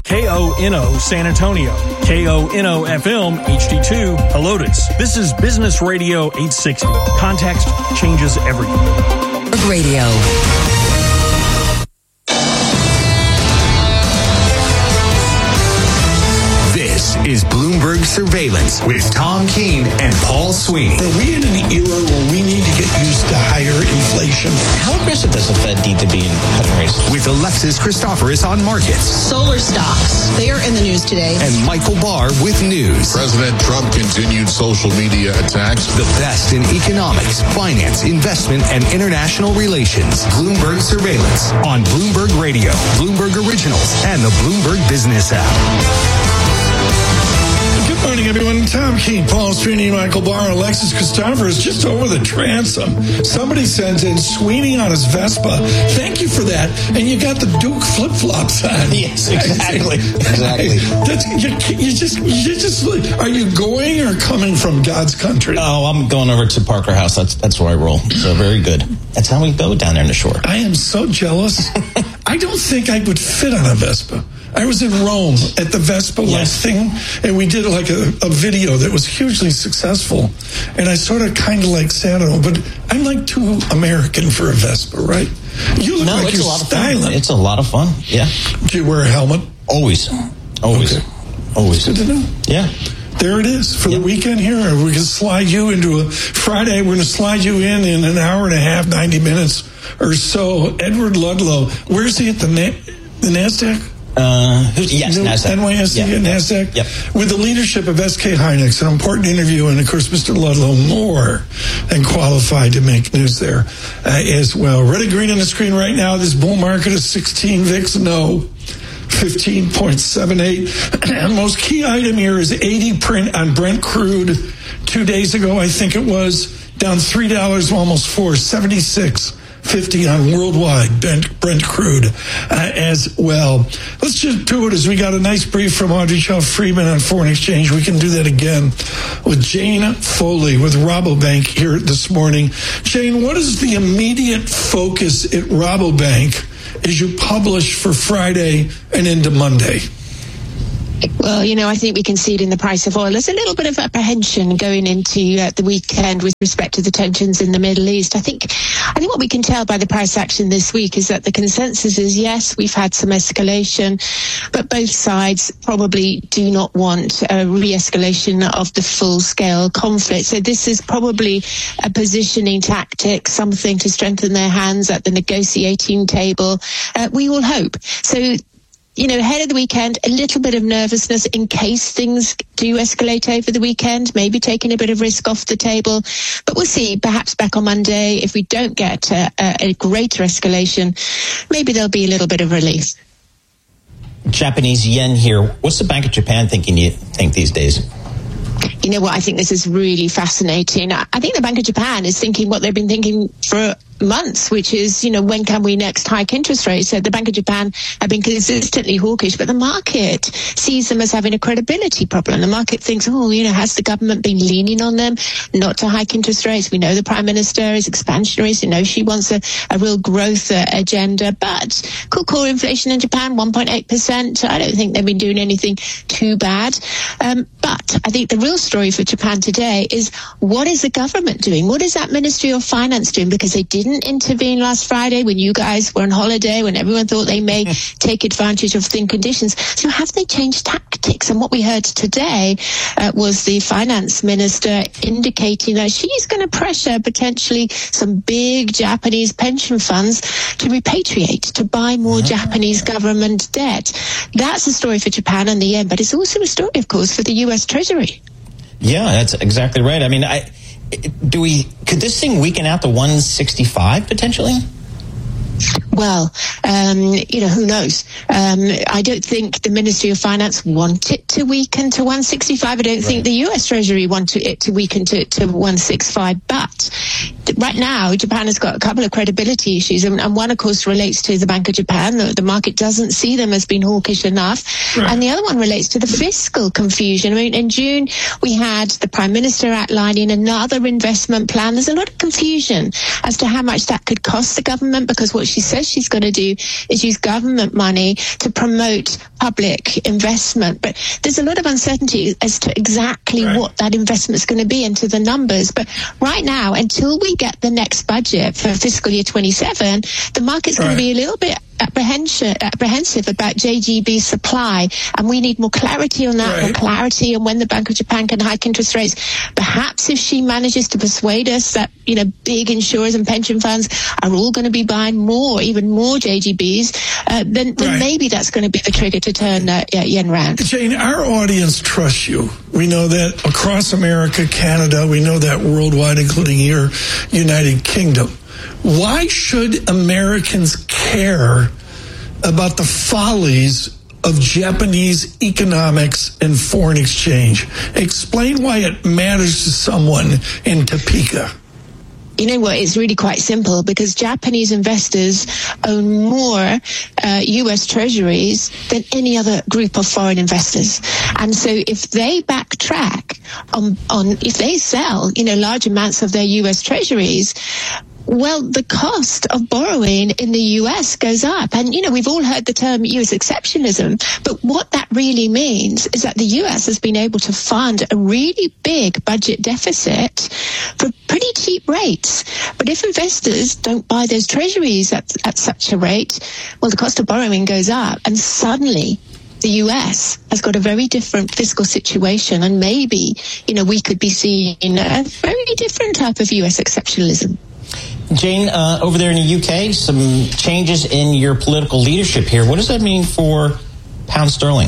KONO San Antonio, KONO FM HD2 Helotes. This is Business Radio 860. Context changes everything. Radio. This is Bloomberg Surveillance with Tom Keene and Paul Sweeney. Are we in an era where we need to get used to higher inflation? How aggressive does the Fed need to be in cutting rates? With Alexis Christoforous on markets. Solar stocks, they are in the news today. And Michael Barr with news. President Trump continued social media attacks. The best in economics, finance, investment, and international relations. Bloomberg Surveillance on Bloomberg Radio, Bloomberg Originals, and the Bloomberg Business app. Good morning, everyone. Tom Keene, Paul Sweeney, Michael Barr, Alexis Christoforous, just over the transom. Somebody sends in Sweeney on his Vespa. Thank you for that. And you got the Duke flip-flops on. Yes, exactly. Are you going or coming from God's country? Oh, I'm going over to Parker House. That's where I roll. So very good. That's how we go down there in the shore. I am so jealous. I don't think I would fit on a Vespa. I was in Rome at the Vespa thing, and we did like a video that was hugely successful. And I sort of kind of like sat on it, but I'm like too American for a Vespa, right? You look like you're styling. It's a lot of fun, yeah. Do you wear a helmet? Always. Okay. Always. Good to know. Yeah. There it is for the weekend here. We're going to slide you into a Friday. We're going to slide you in an hour and a half, 90 minutes or so. Edward Ludlow. Where's he at the NASDAQ? NASDAQ. NYSE and NASDAQ. Yep. With the leadership of SK Hynix, an important interview, and of course, Mr. Ludlow, more than qualified to make news there as well. Red and green on the screen right now. This bull market is 16 VIX, no. 15.78. Most key item here is 80 print on Brent crude 2 days ago, I think it was, down $3, almost $4, 76.50 on worldwide Brent crude as well. Let's just do it as we got a nice brief from Audrey Shaw Freeman on foreign exchange. We can do that again with Jane Foley with Rabobank here this morning. Jane, what is the immediate focus at Rabobank as you publish for Friday and into Monday? Well, I think we can see it in the price of oil. There's a little bit of apprehension going into the weekend with respect to the tensions in the Middle East. I think what we can tell by the price action this week is that the consensus is, yes, we've had some escalation, but both sides probably do not want a re-escalation of the full-scale conflict. So this is probably a positioning tactic, something to strengthen their hands at the negotiating table. We will hope. So, ahead of the weekend, a little bit of nervousness in case things do escalate over the weekend, maybe taking a bit of risk off the table. But we'll see, perhaps back on Monday, if we don't get a greater escalation, maybe there'll be a little bit of relief. Japanese yen here. What's the Bank of Japan thinking, you think, these days? You know what? I think this is really fascinating. I think the Bank of Japan is thinking what they've been thinking for months, which is, when can we next hike interest rates? So the Bank of Japan have been consistently hawkish, but the market sees them as having a credibility problem. The market thinks, has the government been leaning on them not to hike interest rates? We know the Prime Minister is expansionary, so she wants a real growth agenda, but core inflation in Japan, 1.8%. I don't think they've been doing anything too bad. But I think the real story for Japan today is, what is the government doing? What is that Ministry of Finance doing? Because they didn't intervene last Friday when you guys were on holiday, when everyone thought they may take advantage of thin conditions. So have they changed tactics? And what we heard today was the finance minister indicating that she's going to pressure potentially some big Japanese pension funds to repatriate, to buy more Japanese government debt. That's a story for Japan and the yen, but it's also a story, of course, for the U.S. Treasury. Yeah, that's exactly right. I mean, could this thing weaken out to 165 potentially? Well, who knows? I don't think the Ministry of Finance want it to weaken to 165. I don't think the U.S. Treasury want it to weaken to 165. But right now, Japan has got a couple of credibility issues. And one, of course, relates to the Bank of Japan. The market doesn't see them as being hawkish enough. Right. And the other one relates to the fiscal confusion. I mean, in June, we had the Prime Minister outlining another investment plan. There's a lot of confusion as to how much that could cost the government, because what she says she's going to do is use government money to promote public investment. But there's a lot of uncertainty as to exactly what that investment is going to be into the numbers. But right now, until we get the next budget for fiscal year 27, the market's going to be a little bit apprehensive about JGB supply, and we need more clarity on that, more clarity on when the Bank of Japan can hike interest rates. Perhaps if she manages to persuade us that, big insurers and pension funds are all going to be buying even more JGBs, then maybe that's going to be the trigger to turn yen round. Jane, our audience trusts you. We know that across America, Canada, we know that worldwide, including your United Kingdom. Why should Americans care about the follies of Japanese economics and foreign exchange? Explain why it matters to someone in Topeka. You know what? It's really quite simple, because Japanese investors own more U.S. treasuries than any other group of foreign investors. And so if they backtrack if they sell, large amounts of their U.S. treasuries, well, the cost of borrowing in the U.S. goes up. And, we've all heard the term U.S. exceptionalism, but what that really means is that the U.S. has been able to fund a really big budget deficit for pretty cheap rates. But if investors don't buy those treasuries at such a rate, well, the cost of borrowing goes up, and suddenly the U.S. has got a very different fiscal situation, and maybe, we could be seeing a very different type of U.S. exceptionalism. Jane, over there in the UK, some changes in your political leadership here. What does that mean for pound sterling?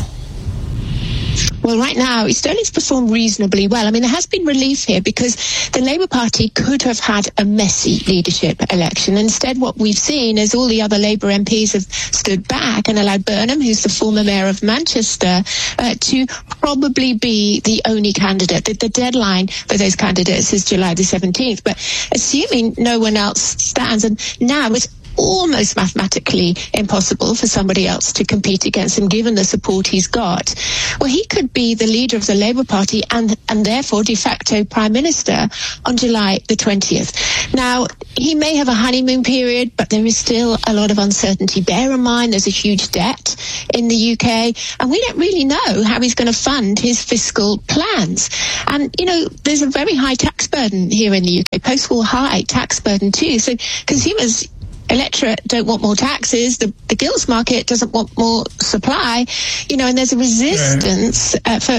Well, right now, sterling's performed reasonably well. I mean, there has been relief here because the Labour Party could have had a messy leadership election. Instead, what we've seen is all the other Labour MPs have stood back and allowed Burnham, who's the former mayor of Manchester, to probably be the only candidate. The deadline for those candidates is July the 17th. But assuming no one else stands, and now it's almost mathematically impossible for somebody else to compete against him, given the support he's got. Well, he could be the leader of the Labour Party and therefore de facto Prime Minister on July the 20th. Now, he may have a honeymoon period, but there is still a lot of uncertainty. Bear in mind, there's a huge debt in the UK, and we don't really know how he's going to fund his fiscal plans. And, there's a very high tax burden here in the UK, post-war high tax burden too. So consumers, electorate don't want more taxes. The gilts market doesn't want more supply, and there's a resistance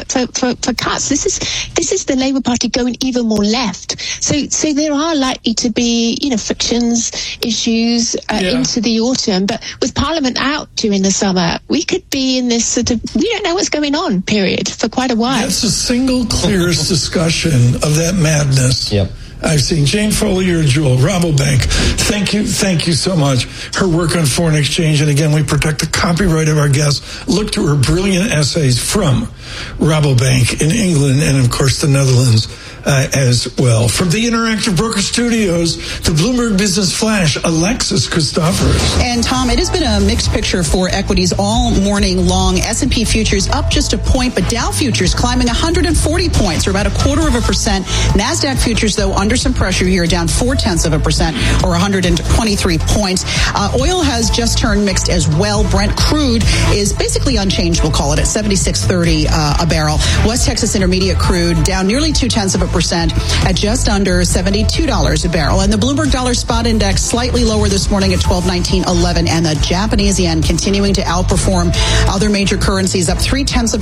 for cuts. This is the Labour Party going even more left. So there are likely to be frictions, issues into the autumn. But with Parliament out during the summer, we could be in this sort of we don't know what's going on period for quite a while. That's the single clearest discussion of that madness. Yep. I've seen. Jane Foley, you're a jewel. Rabobank, thank you so much. Her work on foreign exchange, and again, we protect the copyright of our guests. Look to her brilliant essays from Rabobank in England and, of course, the Netherlands as well. From the Interactive Broker Studios, the Bloomberg Business Flash, Alexis Christoforous. And Tom, it has been a mixed picture for equities all morning long. S&P futures up just a point, but Dow futures climbing 140 points, or about 0.25%. NASDAQ futures, though, under some pressure here, down 0.4%, or 123 points. Oil has just turned mixed as well. Brent crude is basically unchanged, we'll call it, at $76.30 a barrel. West Texas Intermediate crude down nearly 0.2% at just under $72 a barrel. And the Bloomberg Dollar Spot Index slightly lower this morning at 1219.11, and the Japanese yen continuing to outperform other major currencies, up 0.3%,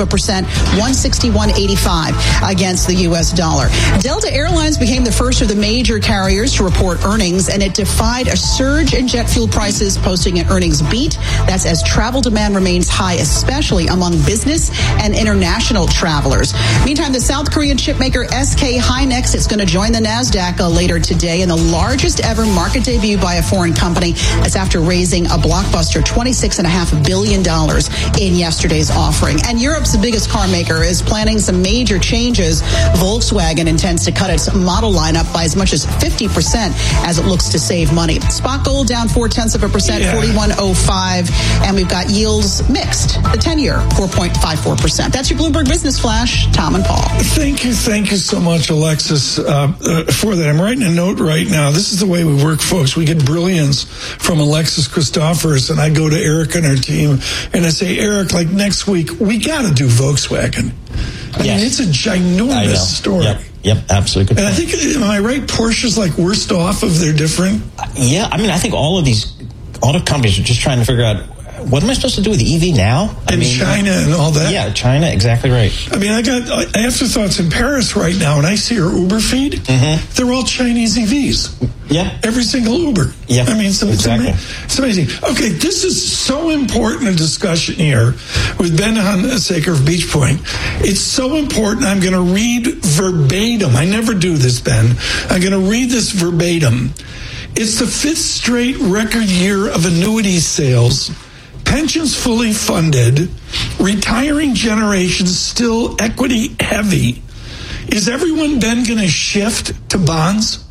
161.85 against the U.S. dollar. Delta Airlines became the first of the major carriers to report earnings, and it defied a surge in jet fuel prices, posting an earnings beat. That's as travel demand remains high, especially among business and international travelers. Meantime, the South Korean chipmaker SK Hynix is going to join the NASDAQ later today in the largest ever market debut by a foreign company. That's after raising a blockbuster $26.5 billion in yesterday's offering. And Europe's biggest car maker is planning some major changes. Volkswagen intends to cut its model lineup by as much as 50% as it looks to save money. Spot gold down 0.4%, 41.05, and we've got yields mixed. The 10-year 4.54%. That's your Bloomberg Business Flash. Tom and Paul. Thank you so much, Alexis for that. I'm writing a note right now. This is the way we work, folks. We get brilliance from Alexis Christophorus, and I go to Eric and our team, and I say, Eric, like next week, we got to do Volkswagen. I mean, it's a ginormous story. Yep, absolutely. And I think, am I right? Porsche's like worst off of their different. Yeah, I mean, I think all of these auto companies are just trying to figure out, what am I supposed to do with the EV now? China and all that. Yeah, China, exactly right. I mean, I got afterthoughts in Paris right now, and I see our Uber feed. Mm-hmm. They're all Chinese EVs. Yeah. Every single Uber. Yeah. I mean, it's amazing. Okay, this is so important a discussion here with Ben Hunsaker of Beach Point. It's so important. I'm going to read verbatim. I never do this, Ben. I'm going to read this verbatim. It's the 5th straight record year of annuity sales. Pensions fully funded, retiring generations still equity heavy. Is everyone then going to shift to bonds?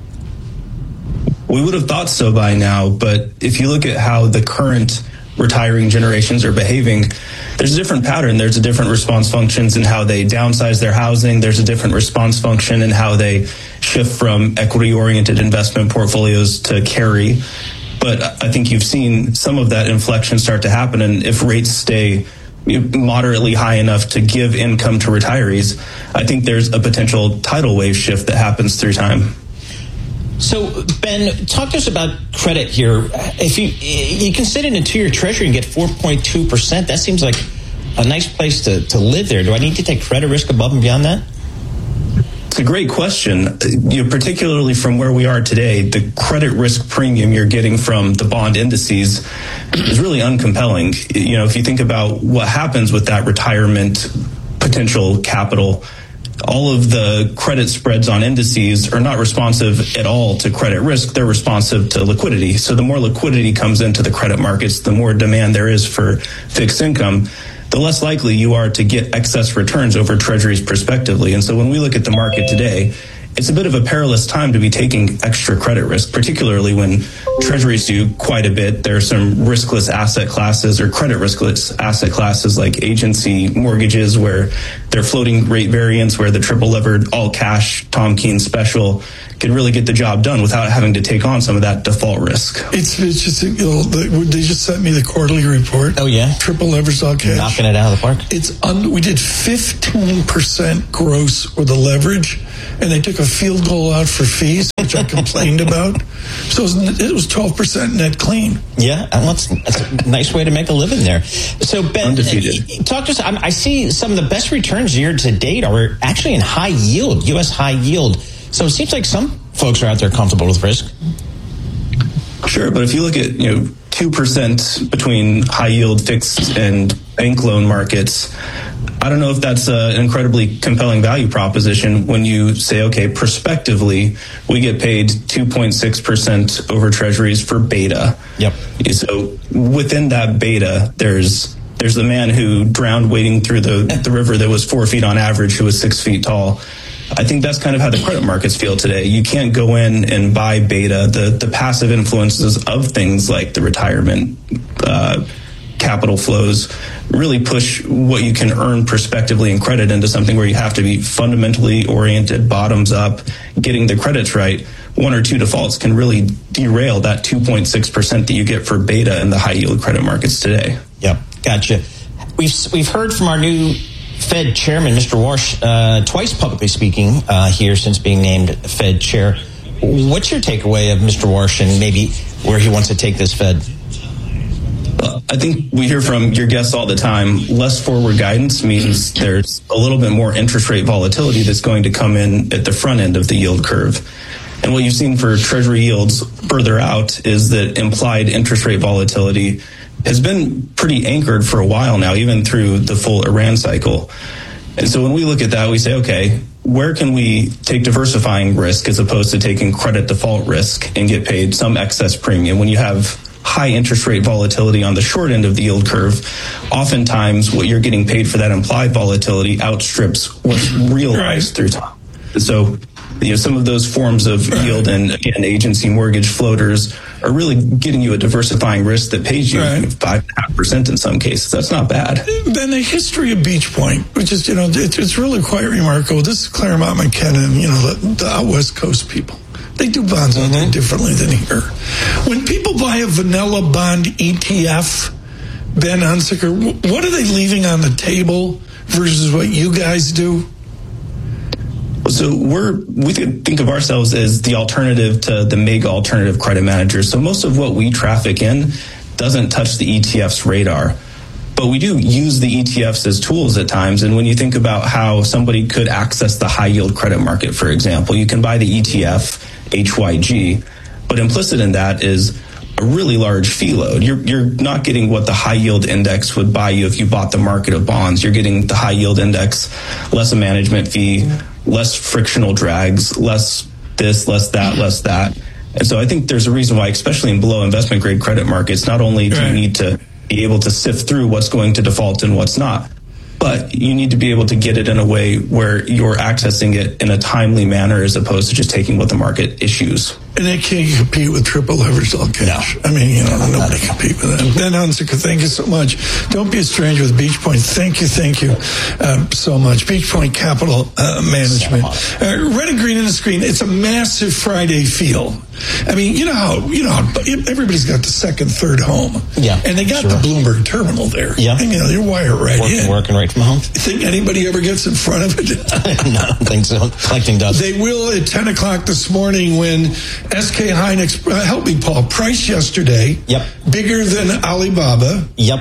We would have thought so by now, but if you look at how the current retiring generations are behaving, there's a different pattern. There's a different response functions in how they downsize their housing. There's a different response function in how they shift from equity-oriented investment portfolios to carry. But I think you've seen some of that inflection start to happen. And if rates stay moderately high enough to give income to retirees, I think there's a potential tidal wave shift that happens through time. So, Ben, talk to us about credit here. If you can sit in a 2-year treasury and get 4.2%, that seems like a nice place to live there. Do I need to take credit risk above and beyond that? It's a great question. Particularly from where we are today, the credit risk premium you're getting from the bond indices is really uncompelling. If you think about what happens with that retirement potential capital, all of the credit spreads on indices are not responsive at all to credit risk. They're responsive to liquidity. So the more liquidity comes into the credit markets, the more demand there is for fixed income, the less likely you are to get excess returns over treasuries prospectively. And so when we look at the market today, it's a bit of a perilous time to be taking extra credit risk, particularly when treasuries do quite a bit. There are some riskless asset classes or credit riskless asset classes like agency mortgages where they're floating rate variants, where the triple levered all cash Tom Keene special can really get the job done without having to take on some of that default risk. It's just, they just sent me the quarterly report. Oh, yeah? Triple leverage all cash. Knocking it out of the park. We did 15% gross with the leverage, and they took a field goal out for fees, which I complained about. So it was 12% net clean. Yeah, that's a nice way to make a living there. So, Ben, talk to us. I see some of the best returns year to date are actually in high yield, U.S. high yield. So it seems like some folks are out there comfortable with risk. Sure, but if you look at 2% between high yield fixed and bank loan markets, I don't know if that's an incredibly compelling value proposition when you say, okay, prospectively, we get paid 2.6% over treasuries for beta. Yep. So within that beta, there's the man who drowned wading through the river that was 4 feet on average, who was 6 feet tall. I think that's kind of how the credit markets feel today. You can't go in and buy beta. The passive influences of things like the retirement capital flows really push what you can earn prospectively in credit into something where you have to be fundamentally oriented, bottoms up, getting the credits right. 1 or 2 defaults can really derail that 2.6% that you get for beta in the high yield credit markets today. Yep, gotcha. We've heard from our new Fed chairman, Mr. Warsh, twice publicly speaking here since being named Fed chair. What's your takeaway of Mr. Warsh and maybe where he wants to take this Fed? I think we hear from your guests all the time, less forward guidance means there's a little bit more interest rate volatility that's going to come in at the front end of the yield curve. And what you've seen for treasury yields further out is that implied interest rate volatility has been pretty anchored for a while now, even through the full Iran cycle. And so when we look at that, we say, okay, where can we take diversifying risk as opposed to taking credit default risk and get paid some excess premium? When you have high interest rate volatility on the short end of the yield curve, oftentimes what you're getting paid for that implied volatility outstrips what's realized through time. So some of those forms of yield and, again, agency mortgage floaters are really getting you a diversifying risk that pays you 5.5% in some cases. That's not bad. Then the history of Beach Point, which is, it's really quite remarkable. This is Claremont McKenna, the out West Coast people. They do bonds out there differently than here. When people buy a vanilla bond ETF, Ben Hunziker, what are they leaving on the table versus what you guys do? So we think of ourselves as the alternative to the mega alternative credit managers. So most of what we traffic in doesn't touch the ETF's radar. But we do use the ETFs as tools at times. And when you think about how somebody could access the high yield credit market, for example, you can buy the ETF, HYG, but implicit in that is a really large fee load. You're not getting what the high yield index would buy you if you bought the market of bonds. You're getting the high yield index, less a management fee, less frictional drags, less this, less that, less that. And so I think there's a reason why, especially in below investment grade credit markets, not only do you need to be able to sift through what's going to default and what's not, but you need to be able to get it in a way where you're accessing it in a timely manner as opposed to just taking what the market issues. And they can't compete with triple leveraged all cash. No. I mean, nobody can compete with that. Ben Hunziker, thank you so much. Don't be a stranger with Beach Point. Thank you so much. Beach Point Capital Management. Red and green on the screen. It's a massive Friday feel. I mean, you know how everybody's got the second, third home. Yeah. And they got the Bloomberg terminal there. Yeah. And, you wire right in. Working right from home. Think anybody ever gets in front of it? No, I don't think so. Collecting dust. They will at 10 o'clock this morning when SK Hynix, help me, Paul, price yesterday. Yep. Bigger than Alibaba. Yep.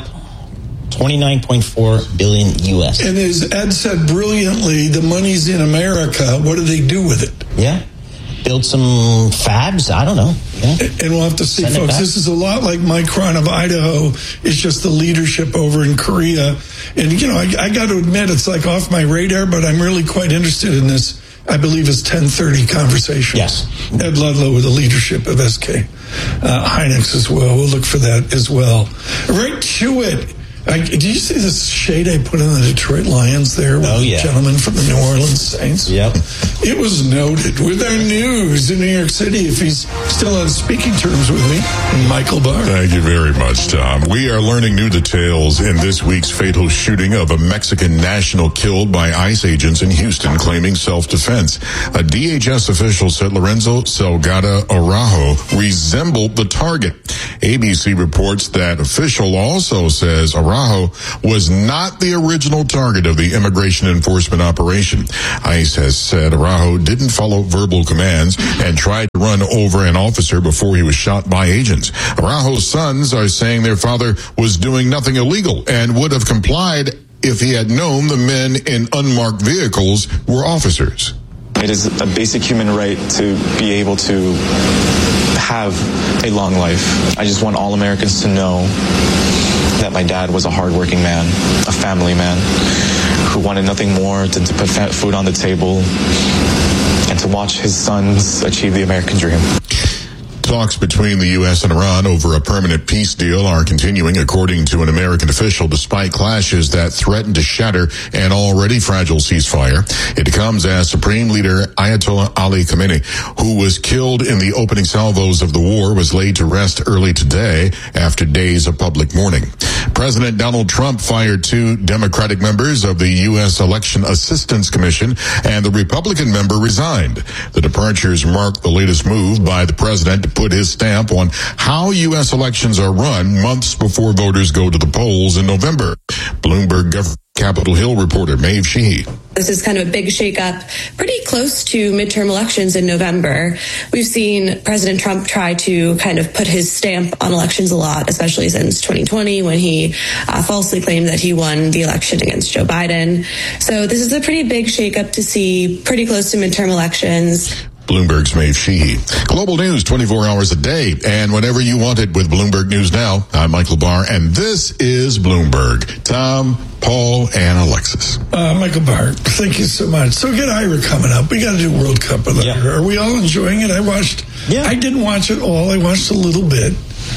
29.4 billion US. And as Ed said brilliantly, the money's in America. What do they do with it? Yeah. Build some fabs? I don't know. Yeah. And we'll have to see, folks. This is a lot like Micron of Idaho. It's just the leadership over in Korea. And, I got to admit, it's like off my radar, but I'm really quite interested in this. I believe it's 10:30 conversation. Yes. Ed Ludlow with the leadership of SK Hynix as well. We'll look for that as well. Right to it. Did you see this shade I put in the Detroit Lions there with the gentleman from the New Orleans Saints? Yep. It was noted with our news in New York City, if he's still on speaking terms with me, Michael Barr. Thank you very much, Tom. We are learning new details in this week's fatal shooting of a Mexican national killed by ICE agents in Houston claiming self-defense. A DHS official said Lorenzo Salgado Araujo resembled the target. ABC reports that official also says Araujo was not the original target of the immigration enforcement operation. ICE has said Araujo didn't follow verbal commands and tried to run over an officer before he was shot by agents. Araujo's sons are saying their father was doing nothing illegal and would have complied if he had known the men in unmarked vehicles were officers. It is a basic human right to be able to have a long life. I just want all Americans to know that my dad was a hardworking man, a family man, who wanted nothing more than to put food on the table and to watch his sons achieve the American dream. Talks between the U.S. and Iran over a permanent peace deal are continuing, according to an American official, despite clashes that threaten to shatter an already fragile ceasefire. It comes as Supreme Leader Ayatollah Ali Khamenei, who was killed in the opening salvos of the war, was laid to rest early today after days of public mourning. President Donald Trump fired 2 Democratic members of the U.S. Election Assistance Commission, and the Republican member resigned. The departures mark the latest move by the president to put his stamp on how U.S. elections are run months before voters go to the polls in November. Bloomberg Capitol Hill reporter Maeve Sheehy. This is kind of a big shakeup, pretty close to midterm elections in November. We've seen President Trump try to kind of put his stamp on elections a lot, especially since 2020 when he falsely claimed that he won the election against Joe Biden. So this is a pretty big shakeup to see pretty close to midterm elections. Bloomberg's Maeve Sheehy. Global news 24 hours a day and whenever you want it with Bloomberg News Now. I'm Michael Barr, and this is Bloomberg. Tom, Paul, and Alexis. Michael Barr, thank you so much. So we got Ira coming up. We got to do World Cup with Ira. Are we all enjoying it? I didn't watch it all. I watched a little bit.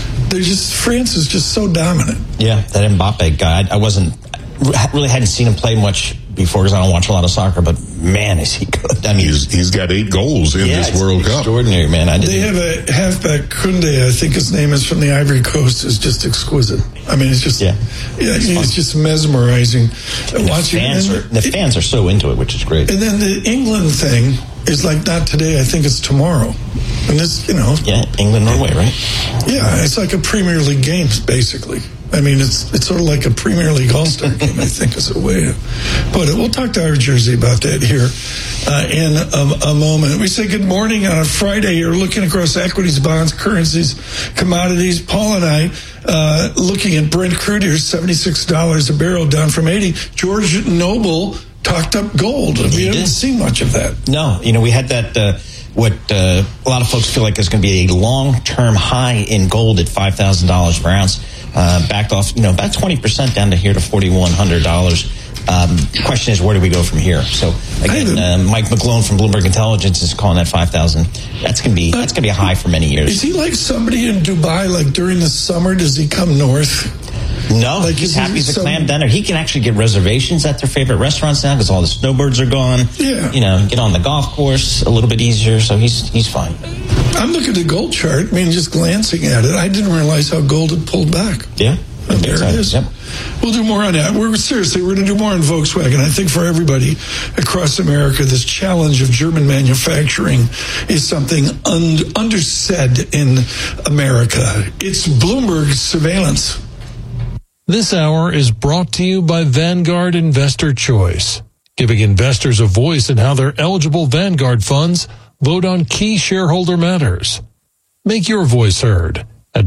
France is just so dominant. Yeah, that Mbappe guy. I hadn't seen him play much before because I don't watch a lot of soccer, but man, is he good. I mean, he's got 8 goals in this World Cup. Extraordinary, man. They have a halfback, Koundé, I think his name is, from the Ivory Coast, is just exquisite. I mean, it's just it's just mesmerizing watching. The fans are so into it, which is great. And then the England thing is like not today. I think it's tomorrow. And this, England, Norway, right? Yeah, it's like a Premier League game, basically. I mean, it's sort of like a Premier League All-Star game, I think, is a way to put it. We'll talk to our Jersey about that here in a moment. We say good morning on a Friday here, looking across equities, bonds, currencies, commodities. Paul and I looking at Brent crude here, $76 a barrel, down from 80. George Noble talked up gold. We haven't seen much of that. No, we had that... what a lot of folks feel like is going to be a long-term high in gold at $5,000 per ounce. Backed off, about 20% down to here to $4,100. The question is, where do we go from here? So again, Mike McGlone from Bloomberg Intelligence is calling that 5,000. That's going to be a high for many years. Is he like somebody in Dubai? Like during the summer, does he come north? No, he's happy as a clam down there. He can actually get reservations at their favorite restaurants now because all the snowbirds are gone. Yeah. Get on the golf course a little bit easier, so he's fine. I'm looking at the gold chart. I mean, just glancing at it, I didn't realize how gold had pulled back. Yeah. And there it is. Yep. We'll do more on that. We're going to do more on Volkswagen. I think for everybody across America, this challenge of German manufacturing is something undersaid in America. It's Bloomberg Surveillance. This hour is brought to you by Vanguard Investor Choice, giving investors a voice in how their eligible Vanguard funds vote on key shareholder matters. Make your voice heard at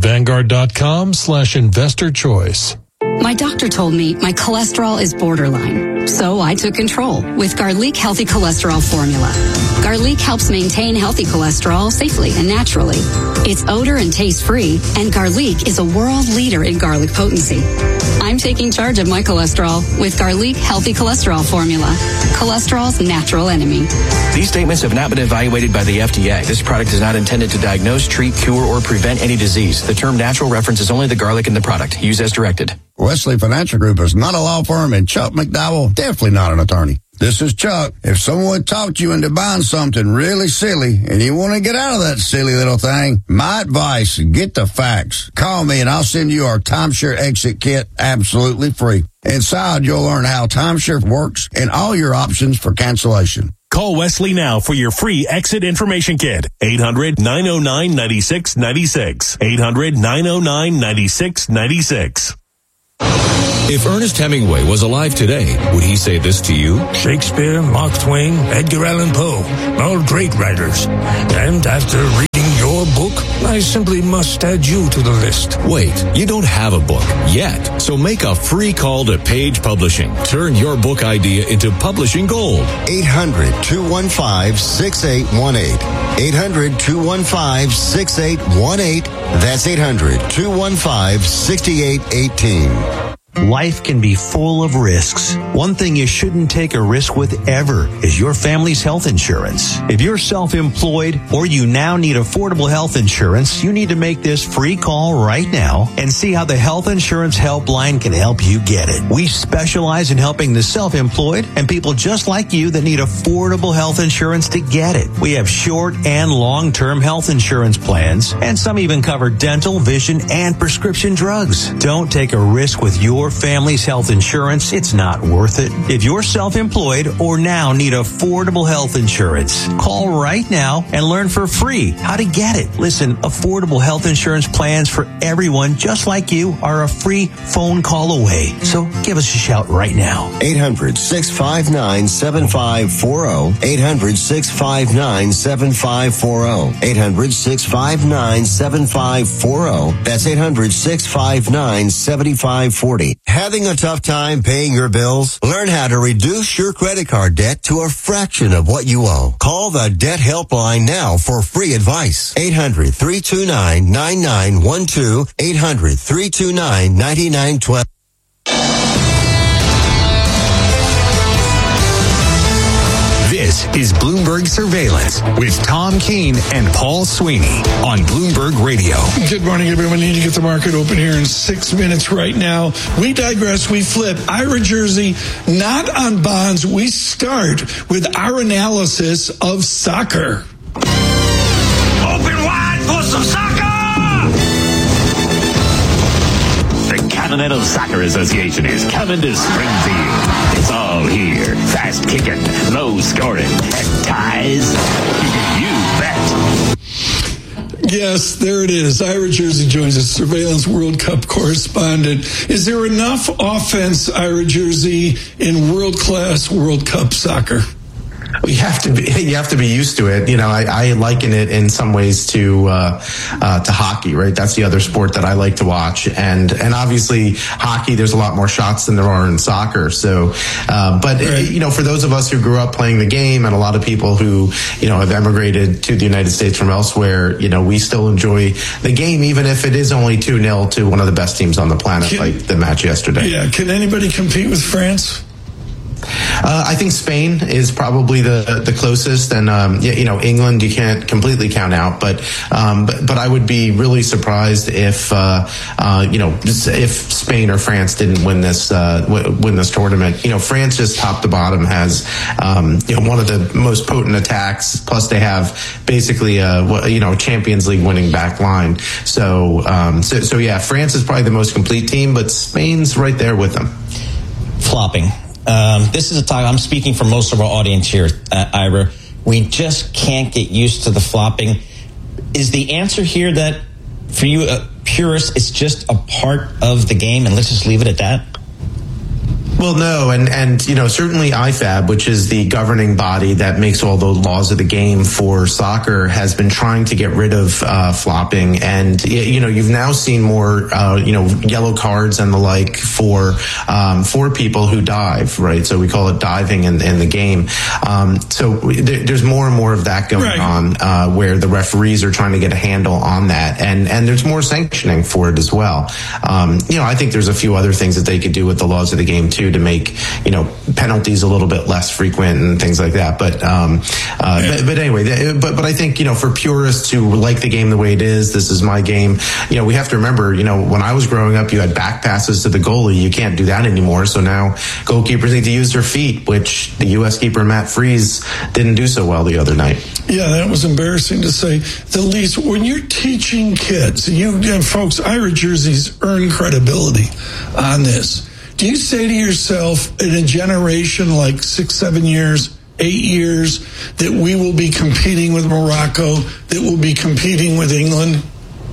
Vanguard.com/investor choice. My doctor told me my cholesterol is borderline, so I took control with Garlic Healthy Cholesterol Formula. Garlic helps maintain healthy cholesterol safely and naturally. It's odor and taste-free, and Garlic is a world leader in garlic potency. I'm taking charge of my cholesterol with Garlic Healthy Cholesterol Formula, cholesterol's natural enemy. These statements have not been evaluated by the FDA. This product is not intended to diagnose, treat, cure, or prevent any disease. The term natural references only the garlic in the product. Use as directed. Wesley Financial Group is not a law firm, and Chuck McDowell definitely not an attorney. This is Chuck. If someone talked you into buying something really silly and you want to get out of that silly little thing, my advice, get the facts. Call me and I'll send you our timeshare exit kit absolutely free. Inside, you'll learn how timeshare works and all your options for cancellation. Call Wesley now for your free exit information kit. 800-909-9696. 800-909-9696. If Ernest Hemingway was alive today, would he say this to you? Shakespeare, Mark Twain, Edgar Allan Poe, all great writers. And after reading your book, I simply must add you to the list. Wait, you don't have a book yet, so make a free call to Page Publishing. Turn your book idea into publishing gold. 800-215-6818. 800-215-6818. That's 800-215-6818. Life can be full of risks. One thing you shouldn't take a risk with ever is your family's health insurance. If you're self-employed or you now need affordable health insurance, you need to make this free call right now and see how the Health Insurance Helpline can help you get it. We specialize in helping the self-employed and people just like you that need affordable health insurance to get it. We have short and long-term health insurance plans, and some even cover dental, vision, and prescription drugs. Don't take a risk with your family's health insurance. It's not worth it. If you're self-employed or now need affordable health insurance, call right now and learn for free how to get it. Listen, affordable health insurance plans for everyone just like you are a free phone call away. So give us a shout right now. 800-659-7540. 800-659-7540. 800-659-7540. That's 800-659-7540. Having a tough time paying your bills? Learn how to reduce your credit card debt to a fraction of what you owe. Call the Debt Helpline now for free advice. 800-329-9912. 800-329-9912. This is Bloomberg Surveillance with Tom Keene and Paul Sweeney on Bloomberg Radio. Good morning, everyone. We need to get the market open here in 6 minutes right now. We digress. We flip. Ira Jersey, not on bonds. We start with our analysis of soccer. Open wide for some soccer! The Continental Soccer Association is coming to Springfield. It's all here. Fast kicking, low scoring, and ties. You bet. Yes, there it is. Ira Jersey joins us, Surveillance World Cup correspondent. Is there enough offense, Ira Jersey, in world-class World Cup soccer? You have to be used to it. You know, I liken it in some ways to hockey, right? That's the other sport that I like to watch. And obviously hockey, there's a lot more shots than there are in soccer. So, you know, for those of us who grew up playing the game and a lot of people who, you know, have emigrated to the United States from elsewhere, you know, we still enjoy the game, even if it is only 2-0 to one of the best teams on the planet, like the match yesterday. Yeah. Can anybody compete with France? I think Spain is probably the closest, and you know, England you can't completely count out, but I would be really surprised if you know, if Spain or France didn't win this tournament. You know, France just top to bottom has you know, one of the most potent attacks. Plus, they have basically you know, Champions League winning back line. So yeah, France is probably the most complete team, but Spain's right there with them. Flopping. This is a time I'm speaking for most of our audience here, Ira. We just can't get used to the flopping. Is the answer here that for you, purists, it's just a part of the game, and let's just leave it at that? Well, no, and you know, certainly IFAB, which is the governing body that makes all the laws of the game for soccer, has been trying to get rid of flopping. And you know, you've now seen more you know, yellow cards and the like for people who dive, right? So we call it diving in the game. So there's more and more of that going on, where the referees are trying to get a handle on that, and there's more sanctioning for it as well. You know, I think there's a few other things that they could do with the laws of the game too, to make, you know, penalties a little bit less frequent and things like that. But anyway, but I think, you know, for purists who like the game the way it is, this is my game. You know, we have to remember, you know, when I was growing up, you had back passes to the goalie. You can't do that anymore. So now goalkeepers need to use their feet, which the U.S. keeper Matt Freese didn't do so well the other night. Yeah, that was embarrassing to say the least. When you're teaching kids, you folks, Ira Jersey's earned credibility on this. Do you say to yourself, in a generation like 6, 7 years, 8 years, that we will be competing with Morocco, that we'll be competing with England?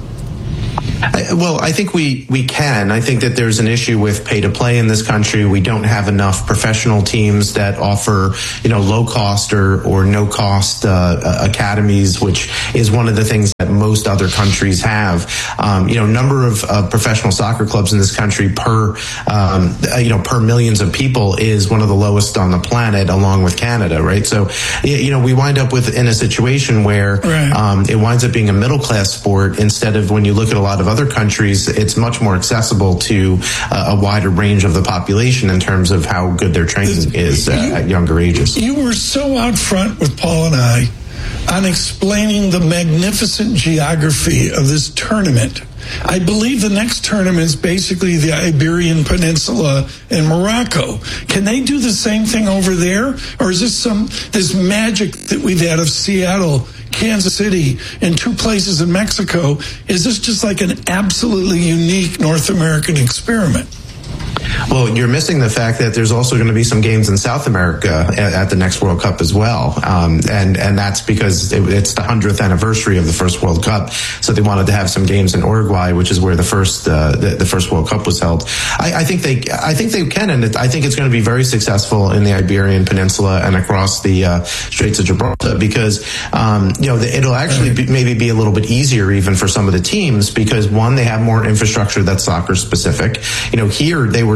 Well, I think we can. I think that there's an issue with pay to play in this country. We don't have enough professional teams that offer, you know, low cost or no cost academies, which is one of the things that most other countries have. You know, number of professional soccer clubs in this country per you know, per millions of people is one of the lowest on the planet, along with Canada, right? So, you know, we wind up in a situation where it winds up being a middle class sport instead of, when you look at a lot of other countries, it's much more accessible to a wider range of the population in terms of how good their training is at younger ages. You were so out front with Paul and I on explaining the magnificent geography of this tournament. I believe the next tournament is basically the Iberian Peninsula and Morocco. Can they do the same thing over there? Or is this magic that we've had of Seattle, Kansas City, and 2 places in Mexico? Is this just like an absolutely unique North American experiment? Well, you're missing the fact that there's also going to be some games in South America at the next World Cup as well. And that's because it's the 100th anniversary of the first World Cup. So they wanted to have some games in Uruguay, which is where the first World Cup was held. I think they can, and I think it's going to be very successful in the Iberian Peninsula and across the Straits of Gibraltar, because it'll actually maybe be a little bit easier even for some of the teams, because one, they have more infrastructure that's soccer specific. Here they were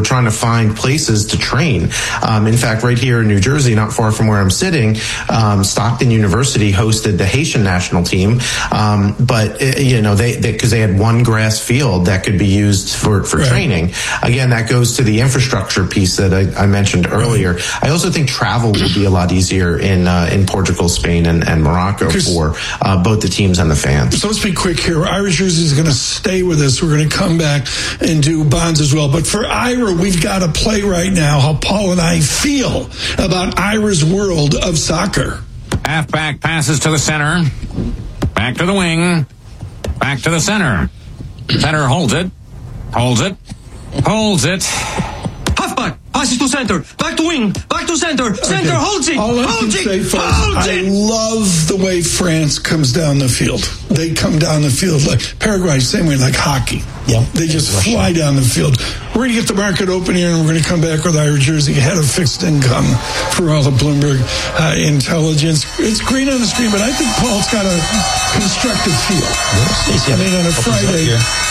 are trying to find places to train. In fact, right here in New Jersey, not far from where I'm sitting, Stockton University hosted the Haitian national team, but because they had one grass field that could be used for training. Again, that goes to the infrastructure piece that I mentioned earlier. I also think travel will be a lot easier in Portugal, Spain, and Morocco for both the teams and the fans. So let's be quick here. Irish Jersey is going to stay with us. We're going to come back and do bonds as well. But for Ira, we've got to play right now how Paul and I feel about Ira's world of soccer. Halfback passes to the center. Back to the wing. Back to the center. Center holds it. Holds it. Holds it. Halfback passes to center. Back to wing. Back to center. Center holds it. All I can say, folks, I love the way France comes down the field. They come down the field like Paraguay, same way like hockey. Yeah, they just fly down the field. We're going to get the market open here, and we're going to come back with Ira Jersey, head of fixed income for all of Bloomberg Intelligence. It's green on the screen, but I think Paul's got a constructive feel. I mean, on a Friday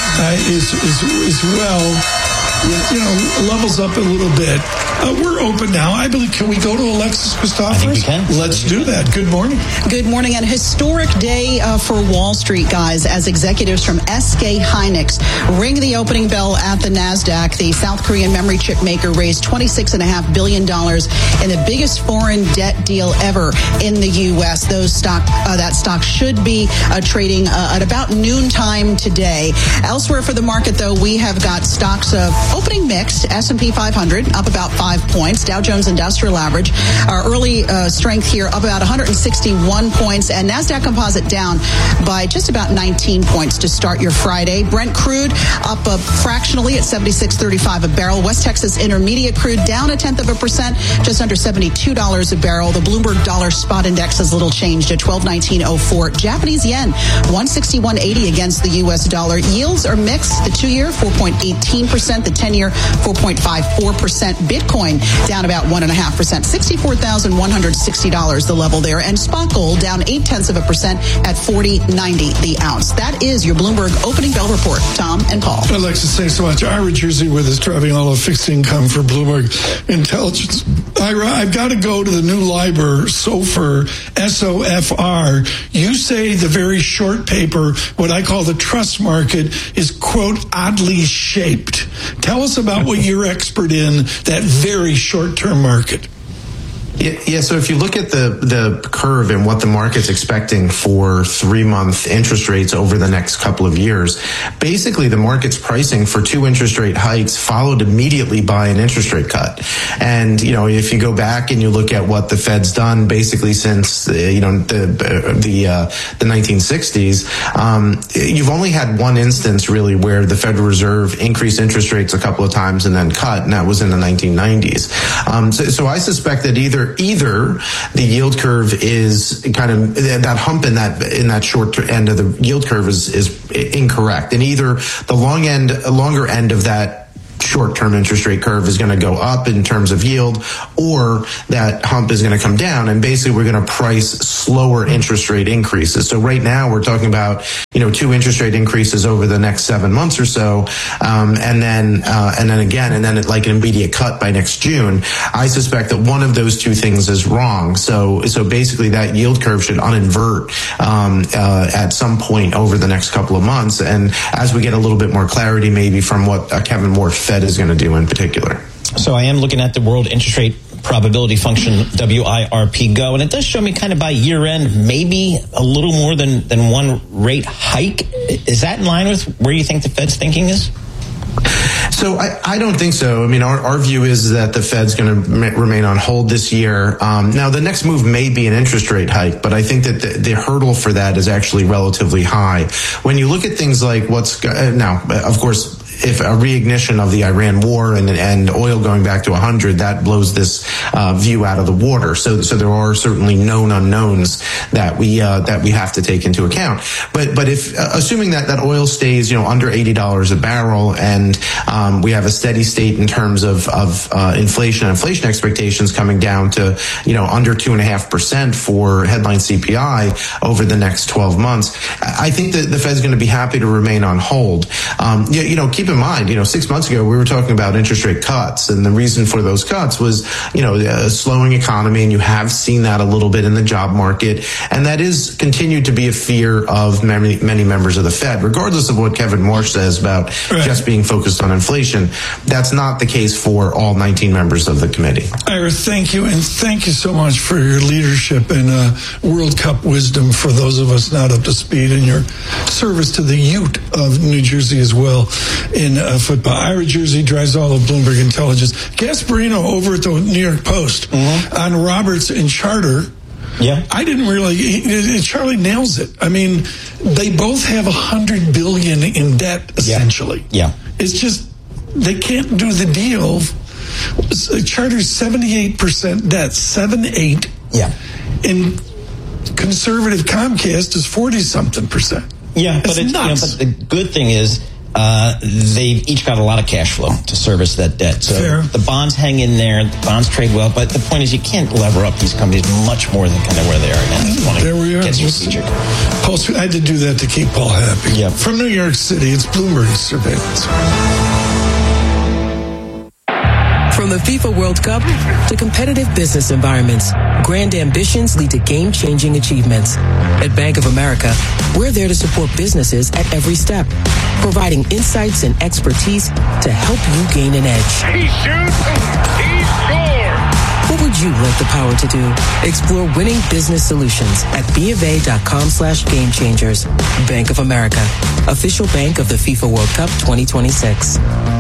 is well, levels up a little bit. We're open now. I believe. Can we go to Alexis Christoforous? I think we can. Let's do that. Good morning. Good morning. And a historic day for Wall Street, guys, as executives from SK Hynix ring the opening bell at the NASDAQ. The South Korean memory chip maker raised $26.5 billion in the biggest foreign debt deal ever in the U.S. That stock should be trading at about noontime today. Elsewhere for the market, though, we have got stocks opening mixed. S&P 500 up about 5 points. Dow Jones Industrial Average, our early strength here, up about 161 points. And NASDAQ Composite down by just about 19 points to start your Friday. Brent crude up fractionally at $76.35 a barrel. West Texas Intermediate crude down 0.1%, just under $72 a barrel. The Bloomberg Dollar Spot Index has little changed at 1219.04. Japanese yen 161.80 against the U.S. dollar. Yields are mixed. The 2-year 4.18%, the 10-year 4.54%. Bitcoin down about 1.5%, $64,160 the level there, and spot gold down 0.8% at $40.90 the ounce. That is your Bloomberg opening bell report. Tom and Paul. Alexis, thanks so much. Ira Jersey with us, driving all of fixed income for Bloomberg Intelligence. Ira, I've got to go to the new LIBOR, SOFR, SOFR. You say the very short paper, what I call the trust market, is, quote, oddly shaped. Tell us about what you're expert in, that very short-term market. Yeah, so if you look at the curve and what the market's expecting for 3-month interest rates over the next couple of years, basically the market's pricing for 2 interest rate hikes followed immediately by an interest rate cut. And, if you go back and you look at what the Fed's done basically since, the 1960s, you've only had one instance really where the Federal Reserve increased interest rates a couple of times and then cut, and that was in the 1990s. So I suspect that either the yield curve is kind of that hump in that short end of the yield curve is incorrect, and either the longer end of that short-term interest rate curve is going to go up in terms of yield, or that hump is going to come down, and basically we're going to price slower interest rate increases. So right now we're talking about 2 interest rate increases over the next 7 months or so, and then like an immediate cut by next June. I suspect that one of those 2 things is wrong. So basically that yield curve should uninvert at some point over the next couple of months, and as we get a little bit more clarity maybe from what Kevin Moore Fed is going to do in particular. So I am looking at the world interest rate probability function, WIRP Go, and it does show me kind of by year end maybe a little more than one rate hike. Is that in line with where you think the Fed's thinking is? So I don't think so. I mean, our view is that the Fed's going to remain on hold this year. Now, the next move may be an interest rate hike, but I think that the hurdle for that is actually relatively high. When you look at things like now, of course, if a reignition of the Iran war and oil going back to 100, that blows this view out of the water. So there are certainly known unknowns that we have to take into account. But if assuming that oil stays under $80 a barrel and we have a steady state in terms of inflation expectations coming down to under 2.5% for headline CPI over the next 12 months, I think that the Fed's going to be happy to remain on hold. Keep in mind, 6 months ago, we were talking about interest rate cuts. And the reason for those cuts was, a slowing economy. And you have seen that a little bit in the job market. And that is continued to be a fear of many members of the Fed, regardless of what Kevin Warsh says about just being focused on inflation. That's not the case for all 19 members of the committee. Ira, thank you. And thank you so much for your leadership and World Cup wisdom for those of us not up to speed, and your service to the Ute of New Jersey as well in football. Ira Jersey drives all of Bloomberg Intelligence. Gasparino over at the New York Post on Roberts and Charter. Yeah, I didn't really. Charlie nails it. I mean, they both have $100 billion in debt essentially. Yeah, it's just they can't do the deal. Charter's 78% debt, 78. Yeah, and conservative Comcast is 40-something%. Yeah, but but the good thing is they've each got a lot of cash flow to service that debt. So the bonds hang in there, the bonds trade well, but the point is you can't lever up these companies much more than kind of where they are now. There we are. Paul, I had to do that to keep Paul happy. Yeah. From New York City, it's Bloomberg Surveillance. From the FIFA World Cup to competitive business environments, grand ambitions lead to game-changing achievements. At Bank of America, we're there to support businesses at every step, providing insights and expertise to help you gain an edge. He shoots, he scores! What would you like the power to do? Explore winning business solutions at BofA.com/gamechangers. Bank of America, official bank of the FIFA World Cup 2026.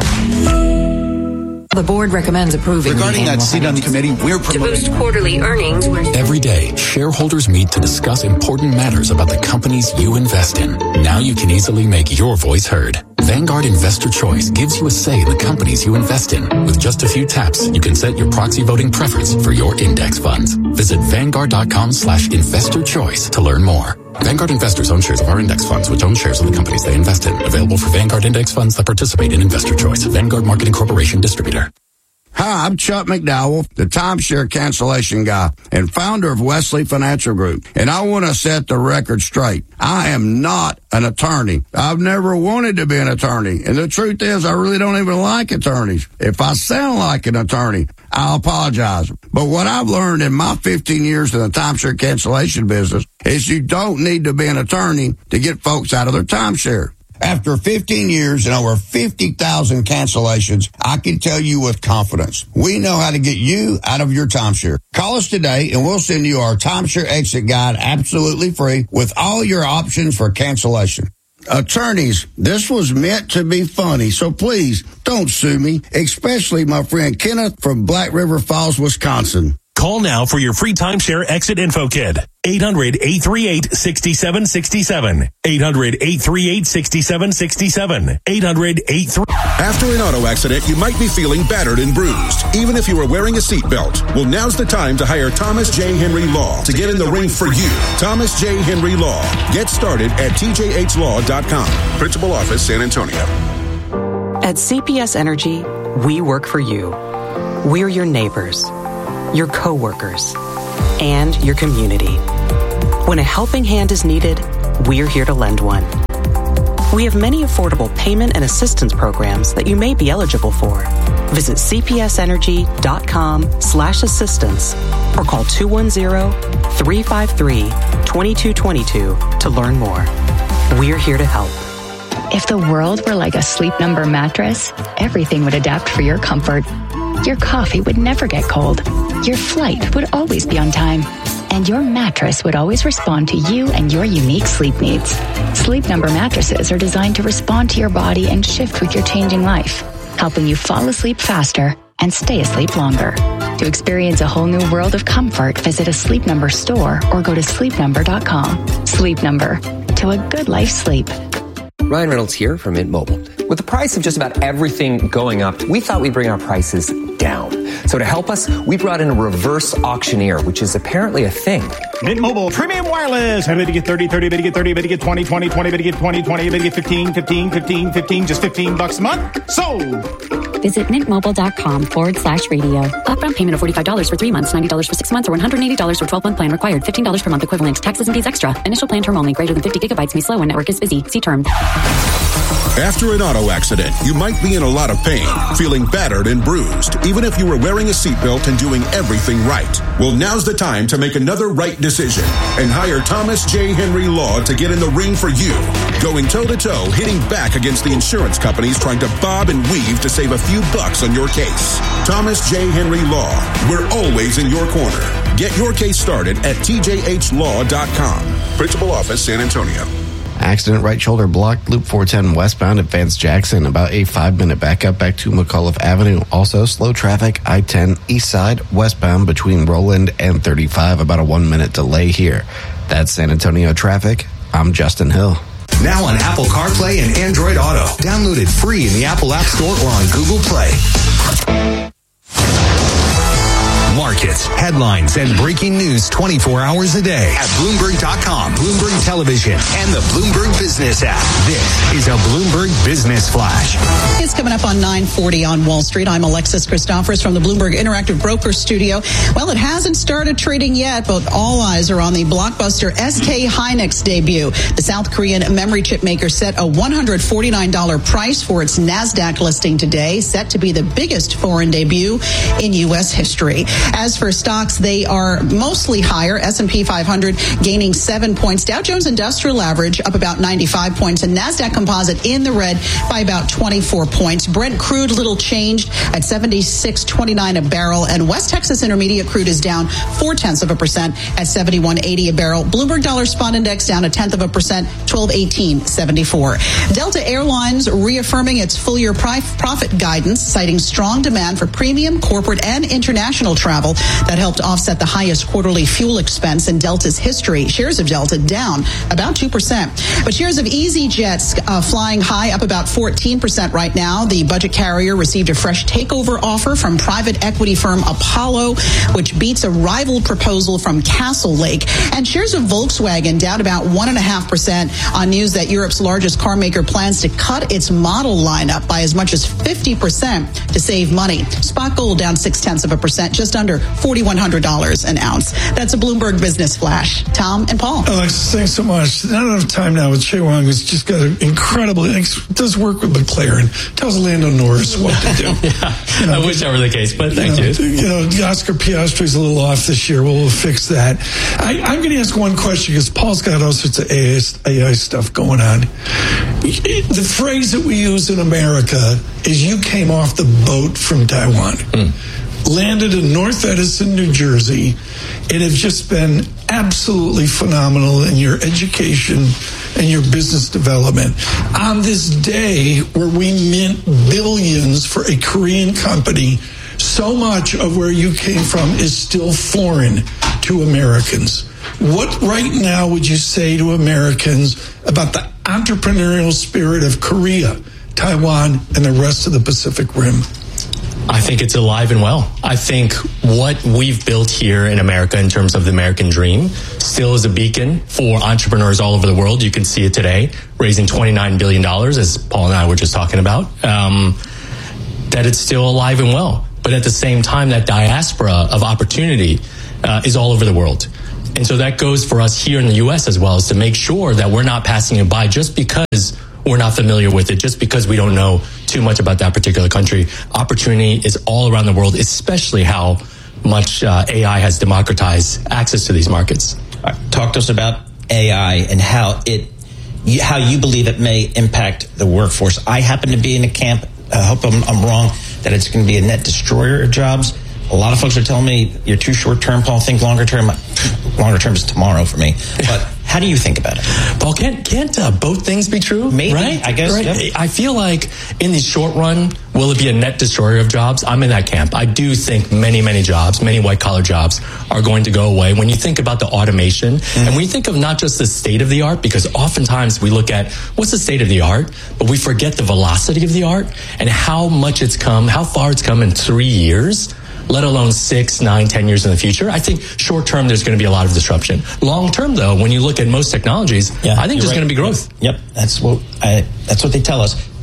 The board recommends approving. Regarding that seat on the committee, we're to boost quarterly earnings. Every day, shareholders meet to discuss important matters about the companies you invest in. Now you can easily make your voice heard. Vanguard Investor Choice gives you a say in the companies you invest in. With just a few taps, you can set your proxy voting preference for your index funds. Visit Vanguard.com/investor choice to learn more. Vanguard investors own shares of our index funds, which own shares of the companies they invest in. Available for Vanguard index funds that participate in Investor Choice. Vanguard Marketing Corporation distributor. Hi, I'm Chuck McDowell, the timeshare cancellation guy and founder of Wesley Financial Group. And I want to set the record straight. I am not an attorney. I've never wanted to be an attorney. And the truth is, I really don't even like attorneys. If I sound like an attorney, I'll apologize. But what I've learned in my 15 years in the timeshare cancellation business is you don't need to be an attorney to get folks out of their timeshare. After 15 years and over 50,000 cancellations, I can tell you with confidence, we know how to get you out of your timeshare. Call us today and we'll send you our timeshare exit guide absolutely free with all your options for cancellation. Attorneys, this was meant to be funny, so please don't sue me, especially my friend Kenneth from Black River Falls, Wisconsin. Call now for your free timeshare exit info kit. 800-838-6767. 800-838-6767. 800-83. After an auto accident, you might be feeling battered and bruised, even if you were wearing a seatbelt. Well, now's the time to hire Thomas J. Henry Law to get in the ring for you. Thomas J. Henry Law. Get started at tjhlaw.com. Principal Office, San Antonio. At CPS Energy, we work for you. We're your neighbors, your coworkers, and your community. When a helping hand is needed, we're here to lend one. We have many affordable payment and assistance programs that you may be eligible for. Visit cpsenergy.com/assistance or call 210-353-2222 to learn more. We're here to help. If the world were like a Sleep Number mattress, everything would adapt for your comfort. Your coffee would never get cold. Your flight would always be on time. And your mattress would always respond to you and your unique sleep needs. Sleep Number mattresses are designed to respond to your body and shift with your changing life, helping you fall asleep faster and stay asleep longer. To experience a whole new world of comfort, visit a Sleep Number store or go to sleepnumber.com. Sleep Number. To a good life sleep. Ryan Reynolds here from Mint Mobile. With the price of just about everything going up, we thought we'd bring our prices down. So to help us, we brought in a reverse auctioneer, which is apparently a thing. Mint Mobile Premium Wireless. How to get 30, 30, better get 30, better get 20, 20, 20, better get 20, 20, better get 15, 15, 15, 15, just $15 a month. Sold! Visit mintmobile.com/radio. Upfront payment of $45 for 3 months, $90 for 6 months, or $180 for 12-month plan required. $15 per month equivalent. Taxes and fees extra. Initial plan term only. Greater than 50 gigabytes may slow when network is busy. See term. After an auto accident, you might be in a lot of pain, feeling battered and bruised, even if you were wearing a seatbelt and doing everything right. Well, now's the time to make another right decision and hire Thomas J. Henry Law to get in the ring for you. Going toe-to-toe, hitting back against the insurance companies trying to bob and weave to save a few bucks on your case. Thomas J. Henry Law. We're always in your corner. Get your case started at tjhlaw.com. Principal Office, San Antonio. Accident, right shoulder blocked, Loop 410 westbound at Vance Jackson. About a 5-minute backup back to McAuliffe Avenue. Also, slow traffic, I-10 east side westbound between Roland and 35. About a 1-minute delay here. That's San Antonio traffic. I'm Justin Hill. Now on Apple CarPlay and Android Auto. Download it free in the Apple App Store or on Google Play. Markets, headlines, and breaking news 24 hours a day at Bloomberg.com, Bloomberg Television, and the Bloomberg Business app. This is a Bloomberg Business Flash. It's coming up on 9:40 on Wall Street. I'm Alexis Christophorous from the Bloomberg Interactive Broker Studio. Well, it hasn't started trading yet, but all eyes are on the blockbuster SK Hynix debut. The South Korean memory chip maker set a $149 price for its NASDAQ listing today, set to be the biggest foreign debut in U.S. history. As for stocks, they are mostly higher. S&P 500 gaining 7 points. Dow Jones Industrial Average up about 95 points. And NASDAQ Composite in the red by about 24 points. Brent crude little changed at $76.29 a barrel. And West Texas Intermediate crude is down 0.4% at $71.80 a barrel. Bloomberg Dollar Spot Index down 0.1%, $12.1874. Delta Airlines reaffirming its full-year profit guidance, citing strong demand for premium, corporate, and international travel that helped offset the highest quarterly fuel expense in Delta's history. Shares of Delta down about 2%. But shares of EasyJet flying high, up about 14% right now. The budget carrier received a fresh takeover offer from private equity firm Apollo, which beats a rival proposal from Castle Lake. And shares of Volkswagen down about 1.5% on news that Europe's largest car maker plans to cut its model lineup by as much as 50% to save money. Spot gold down 0.6%, just under $4,100 an ounce. That's a Bloomberg Business Flash. Tom and Paul. Alex, thanks so much. Not enough time now with Shea Wang, who's just got an incredible, does work with McLaren, tells Lando Norris what to do. I wish that were the case, but thank you. Oscar Piastri's a little off this year. We'll fix that. I'm going to ask one question because Paul's got all sorts of AI stuff going on. The phrase that we use in America is you came off the boat from Taiwan. Landed in North Edison, New Jersey, and have just been absolutely phenomenal in your education and your business development. On this day where we mint billions for a Korean company, so much of where you came from is still foreign to Americans. What right now would you say to Americans about the entrepreneurial spirit of Korea, Taiwan, and the rest of the Pacific Rim? I think it's alive and well. I think what we've built here in America in terms of the American dream still is a beacon for entrepreneurs all over the world. You can see it today, raising $29 billion, as Paul and I were just talking about, that it's still alive and well. But at the same time, that diaspora of opportunity is all over the world. And so that goes for us here in the U.S. as well, is to make sure that we're not passing it by just because we're not familiar with it, just because we don't know too much about that particular country. Opportunity is all around the world, especially how much AI has democratized access to these markets. Talk to us about AI and how you believe it may impact the workforce. I happen to be in a camp, I hope I'm wrong, that it's going to be a net destroyer of jobs. A lot of folks are telling me you're too short term, Paul. Think longer term. Longer term is tomorrow for me. But how do you think about it? Paul, can't both things be true? Maybe, right? I guess. Right? Yep. I feel like in the short run, will it be a net destroyer of jobs? I'm in that camp. I do think many jobs, many white collar jobs are going to go away. When you think about the automation, and when you think of not just the state of the art, because oftentimes we look at what's the state of the art, but we forget the velocity of the art and how much it's come, how far it's come in 3 years, let alone 6, 9, 10 years in the future. I think short term, there's going to be a lot of disruption. Long term, though, when you look at most technologies, I think there's going to be growth. Yep, that's what they tell us.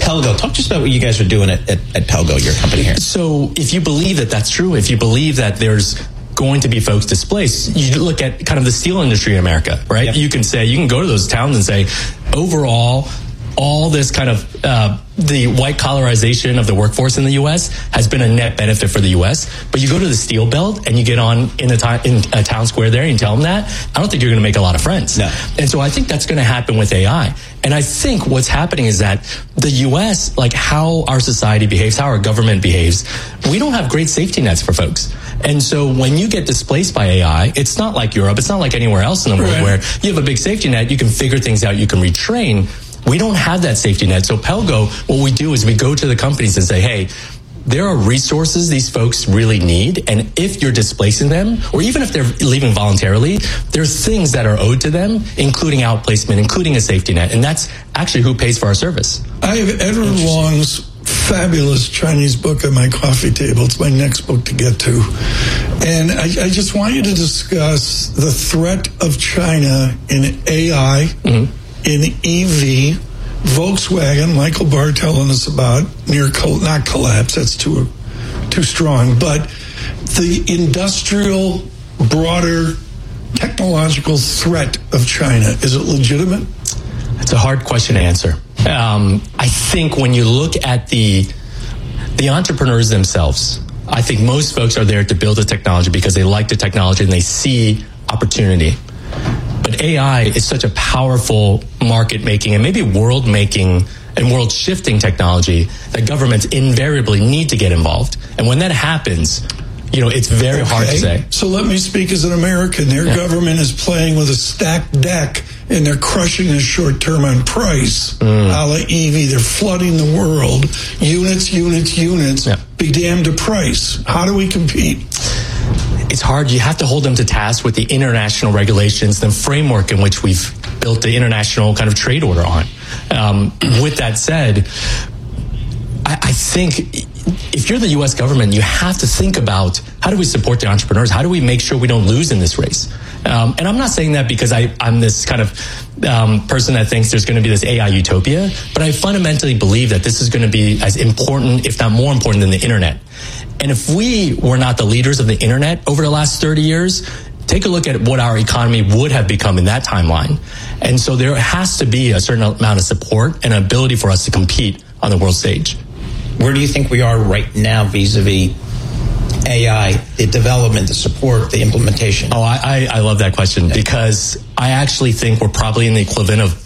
Pelgo. Talk to us about what you guys are doing at Pelgo, your company here. So if you believe that that's true, if you believe that there's going to be folks displaced, you look at kind of the steel industry in America, right? Yep. You can go to those towns and say, overall, all this kind of the white collarization of the workforce in the U.S. has been a net benefit for the U.S. But you go to the steel belt and you get on in a town square there and you tell them that, I don't think you're going to make a lot of friends. No. And so I think that's going to happen with AI. And I think what's happening is that the U.S., like how our society behaves, how our government behaves, we don't have great safety nets for folks. And so when you get displaced by AI, it's not like Europe, it's not like anywhere else in the world where you have a big safety net, you can figure things out, you can retrain. We don't have that safety net. So Pelgo, what we do is we go to the companies and say, hey, there are resources these folks really need. And if you're displacing them, or even if they're leaving voluntarily, there's things that are owed to them, including outplacement, including a safety net. And that's actually who pays for our service. I have Edward Wong's fabulous Chinese book on my coffee table. It's my next book to get to. And I just want you to discuss the threat of China in AI, in EV, Volkswagen, Michael Barr telling us about not collapse, that's too strong, but the industrial, broader, technological threat of China. Is it legitimate? It's a hard question to answer. I think when you look at the entrepreneurs themselves, I think most folks are there to build a technology because they like the technology and they see opportunity. But AI is such a powerful market-making and maybe world-making and world-shifting technology that governments invariably need to get involved. And when that happens, it's very hard to say. So let me speak as an American. Their government is playing with a stacked deck, and they're crushing us short-term on price, a la EV. They're flooding the world. Units. Be damned to price. How do we compete? It's hard. You have to hold them to task with the international regulations, the framework in which we've built the international kind of trade order on. With that said, I think if you're the U.S. government, you have to think about how do we support the entrepreneurs? How do we make sure we don't lose in this race? And I'm not saying that because I'm this kind of person that thinks there's going to be this AI utopia, but I fundamentally believe that this is going to be as important, if not more important, than the internet. And if we were not the leaders of the internet over the last 30 years, take a look at what our economy would have become in that timeline. And so there has to be a certain amount of support and ability for us to compete on the world stage. Where do you think we are right now vis-a-vis AI, the development, the support, the implementation? Oh, I love that question because I actually think we're probably in the equivalent of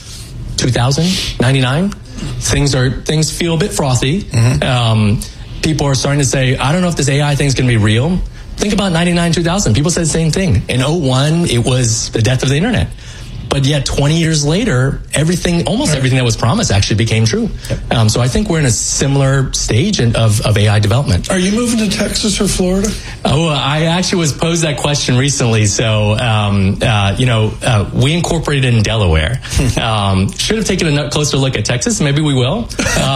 2099. Things feel a bit frothy. People are starting to say, I don't know if this AI thing is going to be real. Think about 99, 2000. People said the same thing. In 01, it was the death of the internet. But yet 20 years later, almost everything that was promised actually became true. So I think we're in a similar stage of AI development. Are you moving to Texas or Florida? Oh, I actually was posed that question recently. So, we incorporated in Delaware. Should have taken a closer look at Texas. Maybe we will.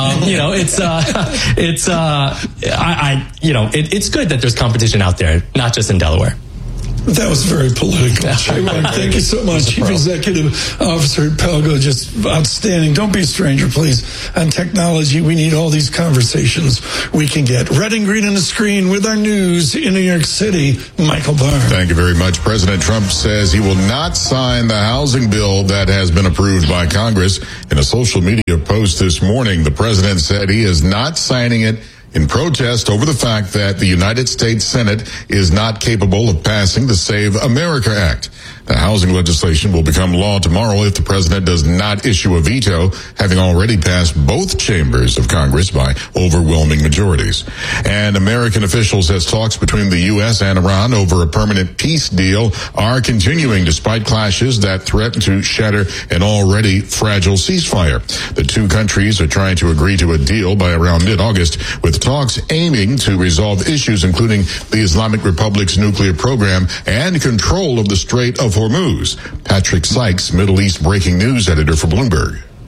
It's good that there's competition out there, not just in Delaware. That was very political. Thank you so much, Chief Executive Officer at Pelgo. Just outstanding. Don't be a stranger, please. On technology, we need all these conversations we can get. Red and green on the screen with our news in New York City, Michael Barr. Thank you very much. President Trump says he will not sign the housing bill that has been approved by Congress. In a social media post this morning, the president said he is not signing it in protest over the fact that the United States Senate is not capable of passing the Save America Act. The housing legislation will become law tomorrow if the president does not issue a veto, having already passed both chambers of Congress by overwhelming majorities. And American officials says talks between the U.S. and Iran over a permanent peace deal are continuing despite clashes that threaten to shatter an already fragile ceasefire. The two countries are trying to agree to a deal by around mid-August, with talks aiming to resolve issues including the Islamic Republic's nuclear program and control of the Strait of Hormuz. Patrick Sykes, Middle East breaking news editor for Bloomberg.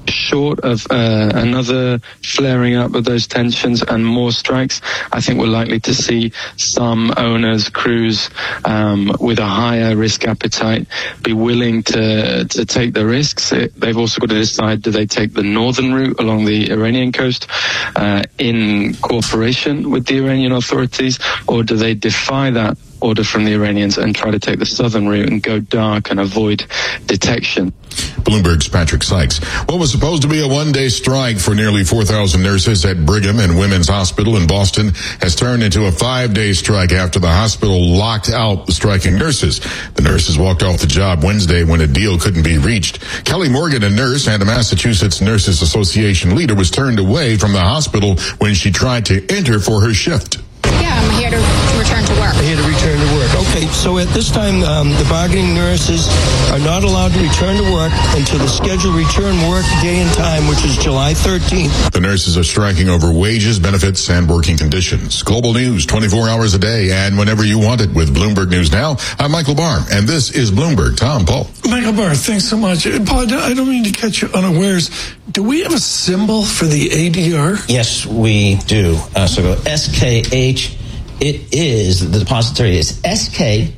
short of another flaring up of those tensions and more strikes, I think we're likely to see some owners, crews with a higher risk appetite be willing to take the risks. They've also got to decide, do they take the northern route along the Iranian coast in cooperation with the Iranian authorities, or do they defy that order from the Iranians and try to take the southern route and go dark and avoid detection? Bloomberg's Patrick Sykes. What was supposed to be a one-day strike for nearly 4,000 nurses at Brigham and Women's Hospital in Boston has turned into a 5-day strike after the hospital locked out the striking nurses. The nurses walked off the job Wednesday when a deal couldn't be reached. Kelly Morgan, a nurse and a Massachusetts Nurses Association leader, was turned away from the hospital when she tried to enter for her shift. Yeah, I'm here to return to work. Here to return to work. Okay, so at this time, the bargaining nurses are not allowed to return to work until the scheduled return work day and time, which is July 13th. The nurses are striking over wages, benefits, and working conditions. Global news, 24 hours a day, and whenever you want it with Bloomberg News Now. I'm Michael Barr, and this is Bloomberg. Tom, Paul. Michael Barr, thanks so much. Paul, I don't mean to catch you unawares. Do we have a symbol for the ADR? Yes, we do. So go SKH. It is, the depository is SKHY,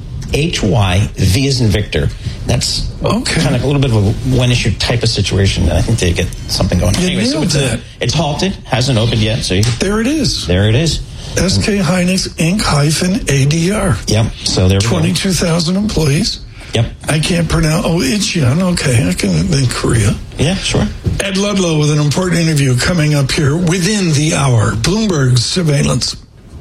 V as in Victor. That's kind of a little bit of a one-issue type of situation. I think they get something going on. Anyway, so it's halted, hasn't opened yet. So there it is. There it is. SK Hynix Inc. -ADR. Yep. So there 22,000 employees. Yep. I can't pronounce. Oh, Icheon. Okay, I can think Korea. Yeah, sure. Ed Ludlow with an important interview coming up here within the hour. Bloomberg's Surveillance.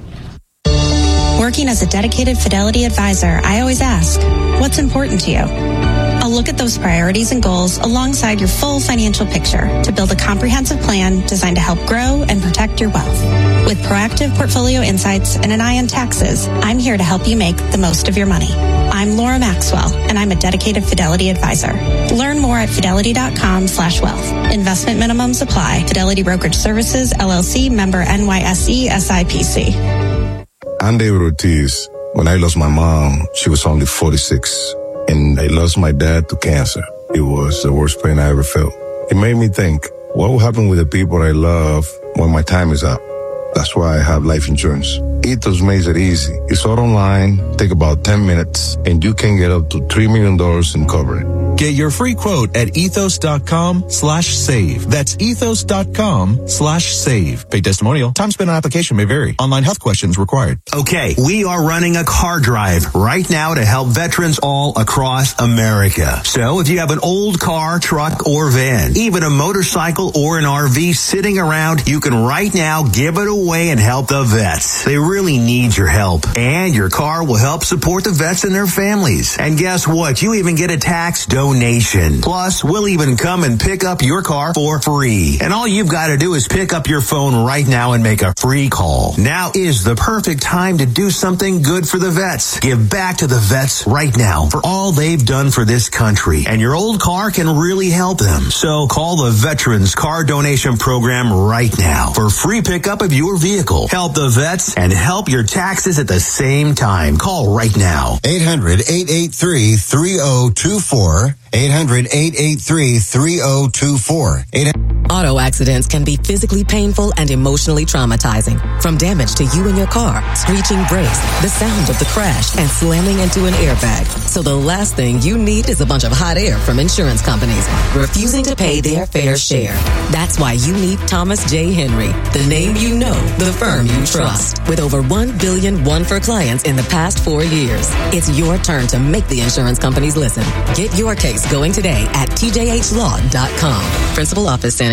Working as a dedicated Fidelity advisor, I always ask, what's important to you? I'll look at those priorities and goals alongside your full financial picture to build a comprehensive plan designed to help grow and protect your wealth. With proactive portfolio insights and an eye on taxes, I'm here to help you make the most of your money. I'm Laura Maxwell, and I'm a dedicated Fidelity advisor. Learn more at fidelity.com/wealth. Investment minimums apply. Fidelity Brokerage Services, LLC, member NYSE, SIPC. I'm David Ortiz. When I lost my mom, she was only 46. And I lost my dad to cancer. It was the worst pain I ever felt. It made me think, what will happen with the people I love when my time is up? That's why I have life insurance. Ethos makes it easy. It's all online, take about 10 minutes, and you can get up to $3 million in coverage. Get your free quote at ethos.com/save. That's ethos.com/save. Paid testimonial. Time spent on application may vary. Online health questions required. Okay, we are running a car drive right now to help veterans all across America. So if you have an old car, truck, or van, even a motorcycle or an RV sitting around, you can right now give it away and help the vets. They really need your help. And your car will help support the vets and their families. And guess what? You even get a tax donation. Plus, we'll even come and pick up your car for free. And all you've got to do is pick up your phone right now and make a free call. Now is the perfect time to do something good for the vets. Give back to the vets right now for all they've done for this country. And your old car can really help them. So call the Veterans Car Donation Program right now for free pickup of your vehicle. Help the vets and help your taxes at the same time. Call right now. 800-883-3024. 800-883-3024. Auto accidents can be physically painful and emotionally traumatizing. From damage to you and your car, screeching brakes, the sound of the crash, and slamming into an airbag. So the last thing you need is a bunch of hot air from insurance companies refusing to pay their fair share. That's why you need Thomas J. Henry, the name you know, the firm you trust. With over $1 billion won for clients in the past 4 years. It's your turn to make the insurance companies listen. Get your case going today at tjhlaw.com. Principal Office, San